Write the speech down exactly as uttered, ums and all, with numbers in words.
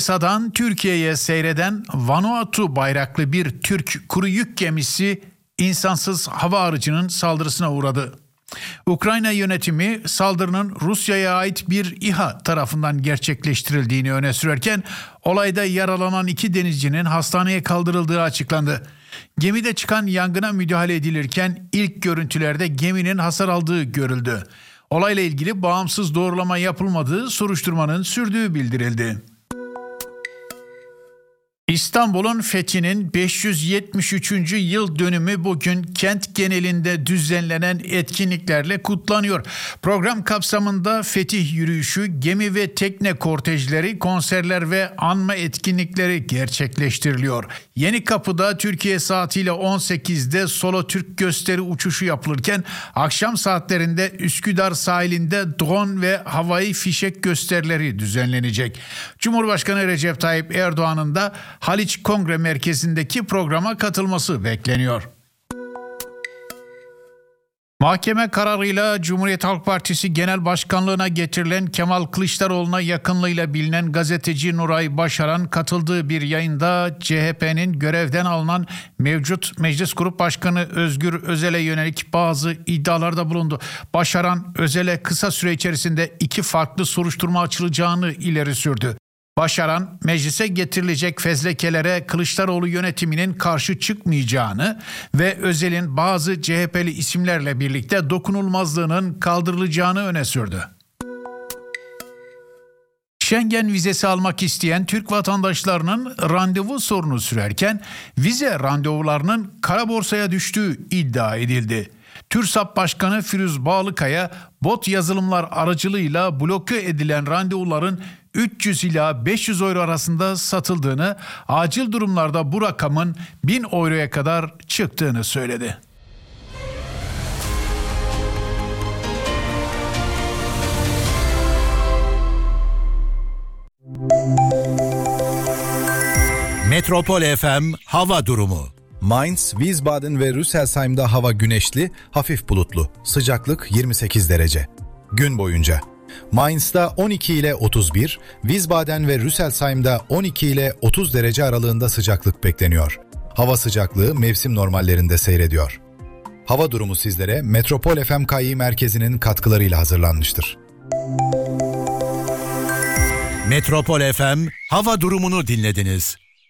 Sa'dan Türkiye'ye seyreden Vanuatu bayraklı bir Türk kuru yük gemisi insansız hava aracının saldırısına uğradı. Ukrayna yönetimi saldırının Rusya'ya ait bir İHA tarafından gerçekleştirildiğini öne sürerken olayda yaralanan iki denizcinin hastaneye kaldırıldığı açıklandı. Gemide çıkan yangına müdahale edilirken ilk görüntülerde geminin hasar aldığı görüldü. Olayla ilgili bağımsız doğrulama yapılmadığı, soruşturmanın sürdüğü bildirildi. İstanbul'un fethinin beş yüz yetmiş üçüncü yıl dönümü bugün kent genelinde düzenlenen etkinliklerle kutlanıyor. Program kapsamında fetih yürüyüşü, gemi ve tekne kortejleri, konserler ve anma etkinlikleri gerçekleştiriliyor. Yenikapı'da Türkiye saatiyle on sekizde Solo Türk gösteri uçuşu yapılırken akşam saatlerinde Üsküdar sahilinde drone ve havai fişek gösterileri düzenlenecek. Cumhurbaşkanı Recep Tayyip Erdoğan'ın da Haliç Kongre Merkezi'ndeki programa katılması bekleniyor. Mahkeme kararıyla Cumhuriyet Halk Partisi Genel Başkanlığına getirilen Kemal Kılıçdaroğlu'na yakınlığıyla bilinen gazeteci Nuray Başaran katıldığı bir yayında C H P'nin görevden alınan mevcut Meclis Grup Başkanı Özgür Özel'e yönelik bazı iddialarda bulundu. Başaran, Özel'e kısa süre içerisinde iki farklı soruşturma açılacağını ileri sürdü. Başaran, meclise getirilecek fezlekelere Kılıçdaroğlu yönetiminin karşı çıkmayacağını ve Özel'in bazı C H P'li isimlerle birlikte dokunulmazlığının kaldırılacağını öne sürdü. Schengen vizesi almak isteyen Türk vatandaşlarının randevu sorunu sürerken vize randevularının kara borsaya düştüğü iddia edildi. TÜRSAP Başkanı Firuz Bağlıkaya, bot yazılımlar aracılığıyla bloke edilen randevuların üç yüz ila beş yüz euro arasında satıldığını, acil durumlarda bu rakamın bin euroya kadar çıktığını söyledi. Metropol F M hava durumu. Mainz, Wiesbaden ve Rüsselsheim'da hava güneşli, hafif bulutlu. Sıcaklık yirmi sekiz derece. Gün boyunca Mainz'da on iki ile otuz bir, Wiesbaden ve Rüsselsheim'da on iki ile otuz derece aralığında sıcaklık bekleniyor. Hava sıcaklığı mevsim normallerinde seyrediyor. Hava durumu sizlere Metropol F M K I merkezinin katkılarıyla hazırlanmıştır. Metropol F M hava durumunu dinlediniz.